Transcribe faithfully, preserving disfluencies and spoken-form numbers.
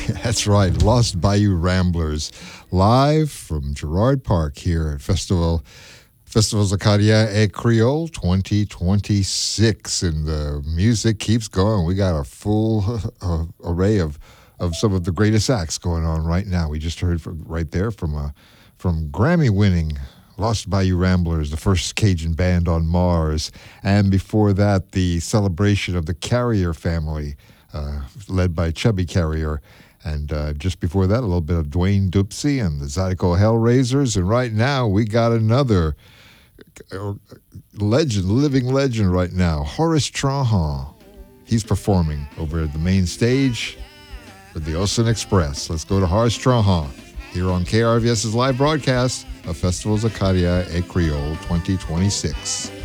That's right, Lost Bayou Ramblers, live from Girard Park here at Festival Festivals Acadien et Creole twenty twenty-six, and the music keeps going. We got a full uh, array of, of some of the greatest acts going on right now. We just heard from, right there from uh, from Grammy-winning Lost Bayou Ramblers, the first Cajun band on Mars, and before that, the celebration of the Carrier family, uh, led by Chubby Carrier. And uh, just before that, a little bit of Dwayne Dupsy and the Zydeco Hellraisers. And right now, we got another legend, living legend right now, Horace Trahan. He's performing over at the main stage with the Ocean Express. Let's go to Horace Trahan here on K R V S's live broadcast of Festivals Acadien et Creole twenty twenty-six.